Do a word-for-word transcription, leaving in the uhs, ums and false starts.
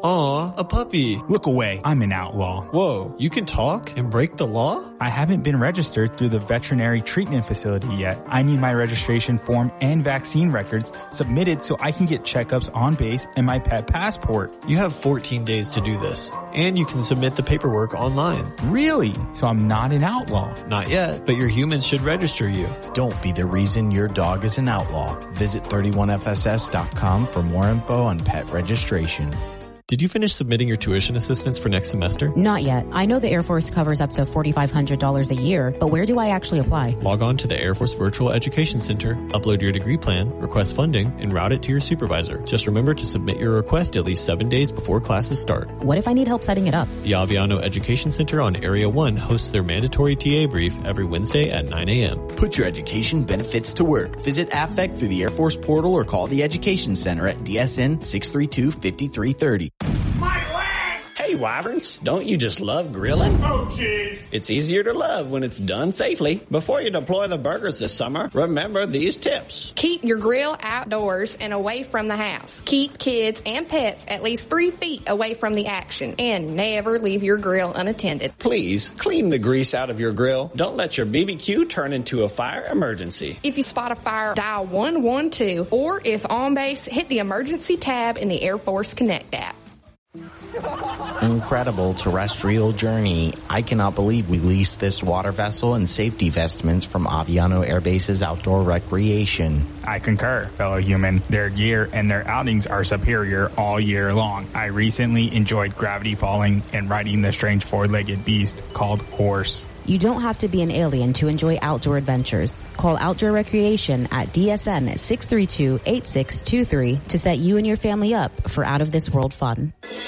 Aw, a puppy. Look away. I'm an outlaw. Whoa, you can talk and break the law? I haven't been registered through the veterinary treatment facility yet. I need my registration form and vaccine records submitted so I can get checkups on base and my pet passport. You have fourteen days to do this, and you can submit the paperwork online. Really? So I'm not an outlaw? Not yet, but your humans should register you. Don't be the reason your dog is an outlaw. Visit thirty-one F S S dot com for more info on pet registration. Did you finish submitting your tuition assistance for next semester? Not yet. I know the Air Force covers up to four thousand five hundred dollars a year, but where do I actually apply? Log on to the Air Force Virtual Education Center, upload your degree plan, request funding, and route it to your supervisor. Just remember to submit your request at least seven days before classes start. What if I need help setting it up? The Aviano Education Center on Area one hosts their mandatory T A brief every Wednesday at nine a.m. Put your education benefits to work. Visit A F E C through the Air Force portal or call the Education Center at D S N six three two, five three three zero. Hey, Wyverns, don't you just love grilling? Oh, jeez. It's easier to love when it's done safely. Before you deploy the burgers this summer, remember these tips. Keep your grill outdoors and away from the house. Keep kids and pets at least three feet away from the action. And never leave your grill unattended. Please, clean the grease out of your grill. Don't let your B B Q turn into a fire emergency. If you spot a fire, dial one one two. Or if on base, hit the emergency tab in the Air Force Connect app. Incredible terrestrial journey. I cannot believe we leased this water vessel and safety vestments from Aviano Air Base's Outdoor Recreation. I concur, fellow human. Their gear and their outings are superior all year long. I recently enjoyed gravity falling and riding the strange four-legged beast called Horse. You don't have to be an alien to enjoy outdoor adventures. Call Outdoor Recreation at D S N six three two, eight six two three to set you and your family up for out-of-this-world fun.